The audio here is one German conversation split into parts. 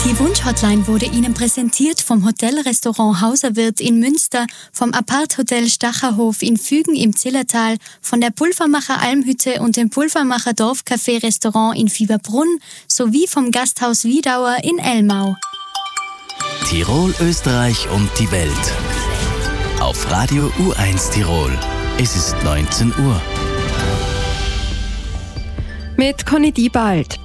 Die Wunsch-Hotline wurde Ihnen präsentiert vom Hotel-Restaurant Hauserwirt in Münster, vom Apart-Hotel Stacherhof in Fügen im Zillertal, von der Pulvermacher Almhütte und dem Pulvermacher Dorfcafé-Restaurant in Fieberbrunn sowie vom Gasthaus Wiedauer in Elmau. Tirol, Österreich und die Welt. Auf Radio U1 Tirol. Es ist 19 Uhr. Mit Conny Diebald.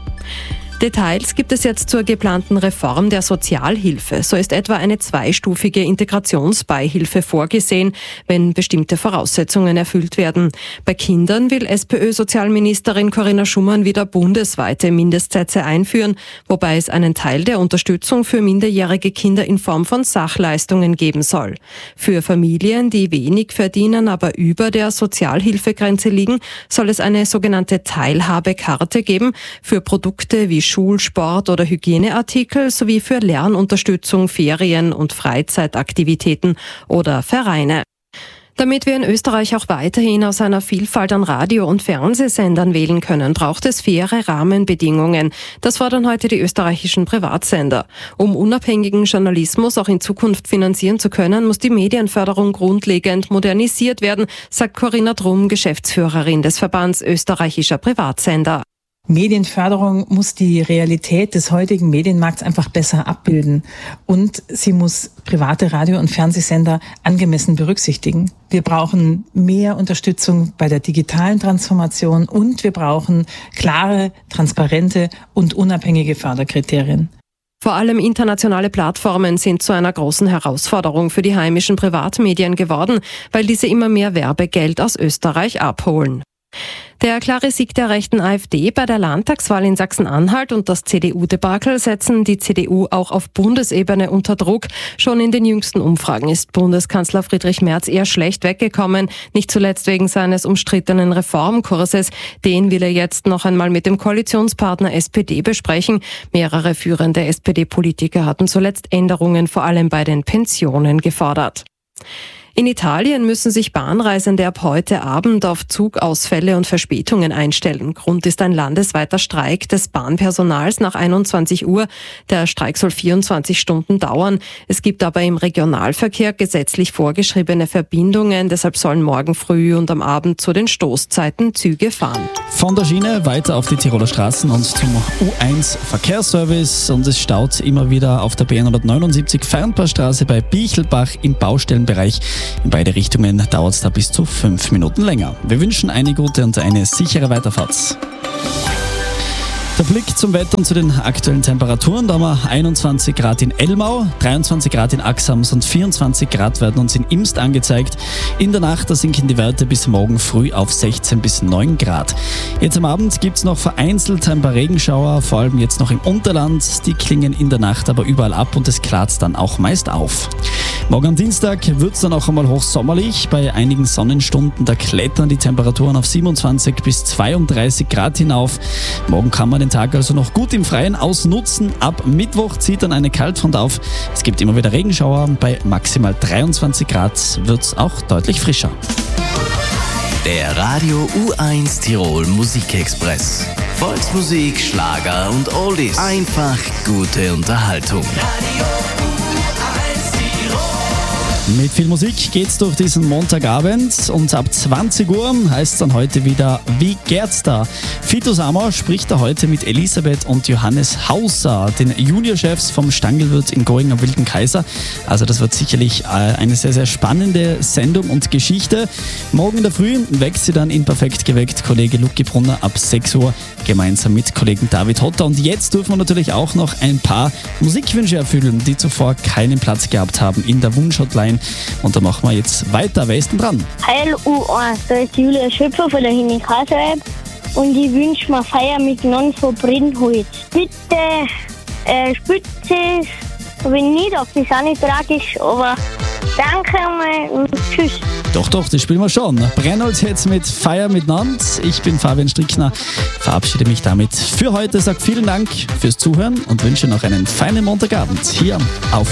Details gibt es jetzt zur geplanten Reform der Sozialhilfe. So ist etwa eine zweistufige Integrationsbeihilfe vorgesehen, wenn bestimmte Voraussetzungen erfüllt werden. Bei Kindern will SPÖ-Sozialministerin Corinna Schumann wieder bundesweite Mindestsätze einführen, wobei es einen Teil der Unterstützung für minderjährige Kinder in Form von Sachleistungen geben soll. Für Familien, die wenig verdienen, aber über der Sozialhilfegrenze liegen, soll es eine sogenannte Teilhabekarte geben für Produkte wie Schul-, Sport- oder Hygieneartikel sowie für Lernunterstützung, Ferien- und Freizeitaktivitäten oder Vereine. Damit wir in Österreich auch weiterhin aus einer Vielfalt an Radio- und Fernsehsendern wählen können, braucht es faire Rahmenbedingungen. Das fordern heute die österreichischen Privatsender. Um unabhängigen Journalismus auch in Zukunft finanzieren zu können, muss die Medienförderung grundlegend modernisiert werden, sagt Corinna Drum, Geschäftsführerin des Verbands österreichischer Privatsender. Medienförderung muss die Realität des heutigen Medienmarkts einfach besser abbilden und sie muss private Radio- und Fernsehsender angemessen berücksichtigen. Wir brauchen mehr Unterstützung bei der digitalen Transformation und wir brauchen klare, transparente und unabhängige Förderkriterien. Vor allem internationale Plattformen sind zu einer großen Herausforderung für die heimischen Privatmedien geworden, weil diese immer mehr Werbegeld aus Österreich abholen. Der klare Sieg der rechten AfD bei der Landtagswahl in Sachsen-Anhalt und das CDU-Debakel setzen die CDU auch auf Bundesebene unter Druck. Schon in den jüngsten Umfragen ist Bundeskanzler Friedrich Merz eher schlecht weggekommen, nicht zuletzt wegen seines umstrittenen Reformkurses. Den will er jetzt noch einmal mit dem Koalitionspartner SPD besprechen. Mehrere führende SPD-Politiker hatten zuletzt Änderungen vor allem bei den Pensionen gefordert. In Italien müssen sich Bahnreisende ab heute Abend auf Zugausfälle und Verspätungen einstellen. Grund ist ein landesweiter Streik des Bahnpersonals nach 21 Uhr. Der Streik soll 24 Stunden dauern. Es gibt aber im Regionalverkehr gesetzlich vorgeschriebene Verbindungen. Deshalb sollen morgen früh und am Abend zu den Stoßzeiten Züge fahren. Von der Schiene weiter auf die Tiroler Straßen und zum U1 Verkehrsservice. Und es staut immer wieder auf der B179 Fernpassstraße bei Bichelbach im Baustellenbereich. In beide Richtungen dauert es da bis zu 5 Minuten länger. Wir wünschen eine gute und eine sichere Weiterfahrt. Der Blick zum Wetter und zu den aktuellen Temperaturen. Da haben wir 21 Grad in Elmau, 23 Grad in Axams und 24 Grad werden uns in Imst angezeigt. In der Nacht da sinken die Werte bis morgen früh auf 16 bis 9 Grad. Jetzt am Abend gibt es noch vereinzelt ein paar Regenschauer, vor allem jetzt noch im Unterland. Die klingen in der Nacht aber überall ab und es klart dann auch meist auf. Morgen am Dienstag wird es dann auch einmal hochsommerlich. Bei einigen Sonnenstunden, da klettern die Temperaturen auf 27 bis 32 Grad hinauf. Morgen kann man den Tag also noch gut im Freien ausnutzen. Ab Mittwoch zieht dann eine Kaltfront auf. Es gibt immer wieder Regenschauer. Bei maximal 23 Grad wird es auch deutlich frischer. Der Radio U1 Tirol Musikexpress. Volksmusik, Schlager und Oldies. Einfach gute Unterhaltung. Radio Mit viel Musik geht's durch diesen Montagabend und ab 20 Uhr heißt es dann heute wieder Wie geht's da? Fito Sammer spricht da heute mit Elisabeth und Johannes Hauser, den Juniorchefs vom Stangelwirt in Going am Wilden Kaiser. Also das wird sicherlich eine sehr, sehr spannende Sendung und Geschichte. Morgen in der Früh weckt sie dann in Perfekt geweckt Kollege Lucky Brunner ab 6 Uhr gemeinsam mit Kollegen David Hotter. Und jetzt dürfen wir natürlich auch noch ein paar Musikwünsche erfüllen, die zuvor keinen Platz gehabt haben in der Wunsch-Hotline. Und da machen wir jetzt weiter. Wer ist denn dran? Heil U1, da ist Julia Schöpfer von der Hini-Kassel und ich wünsche mir Feier mit Non von Brennholz. Bitte Spitze, wenn nicht, das ist auch nicht tragisch, aber danke einmal und tschüss. Doch, das spielen wir schon. Brennholz jetzt mit Feier mit Nantes. Ich bin Fabian Strickner, verabschiede mich damit für heute, sage vielen Dank fürs Zuhören und wünsche noch einen feinen Montagabend hier auf